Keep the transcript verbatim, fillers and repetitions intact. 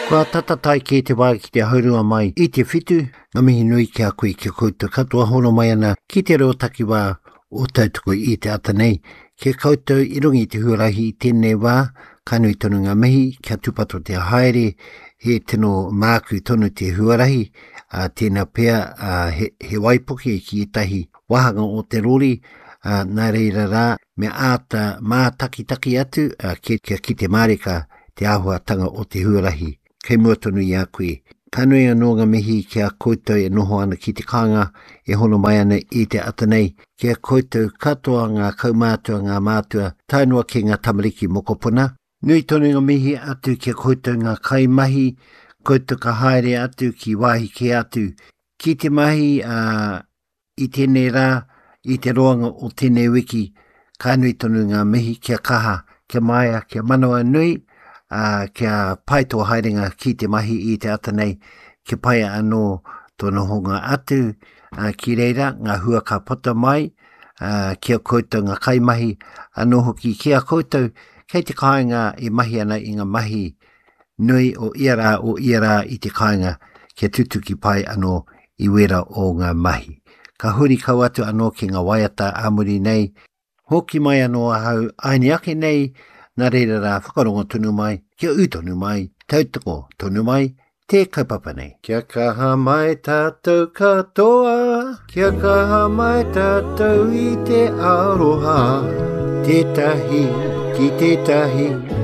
Kua tatatai ki te wā ki te haurua mai i te whitu, ngā mihi nui ki a koe ki koutou katoa hono mai ana ki te reo taki wā o tautoko i te ata nei. Ki koutou i rungi te huarahi i tēnei wā, kanui tonu ngā mihi, kia tupato te haere, he tino māku tonu te huarahi, a tēnā pēr a he, he waipoke ki etahi wahanga o te rori, a nā reira rā, me āta mā taki taki atu, a kia, kia ki te māreka te āhuatanga o te huarahi. Kei mua tonu i a koe. Kanui anō ngā mihi ki a koutou e noho ana ki te kānga e hono mai ana i te ata nei. Ki a koutou katoa ngā kaumātua ngā mātua tainua ki ngā tamariki mokopuna. Nui tonu ngā mihi atu ki a koutou ngā kaimahi, koutou ka haere atu ki wāhi ki atu. Ki te mahi uh, i tēnei rā, i te roanga o tēnei wiki, kanui tonu ngā mihi ki a kaha, ki a maia, ki a manawa nui, Uh, kia pai tō haerenga ki te mahi i te ata nei, ki pai anō tōna honga atu, uh, ki reira ngā hua ka pota mai, uh, kia koutou ngā kaimahi, anō hoki kia koutou, kei te kāinga i mahi ana i ngā mahi nui o iara o iara i te kāinga, kia tutu ki pai anō i wera o ngā mahi. Ka huri kau atu anō ki ngā waiata āmuri nei, hoki mai anō ahau aini ake nei, nā reira rā whakarongo tonu mai, kia u tonu mai, tautoko tonu mai, te kaupapa nei. Kia kaha mai tātou katoa, kia kaha mai tātou i te aroha, tētahi ki tētahi,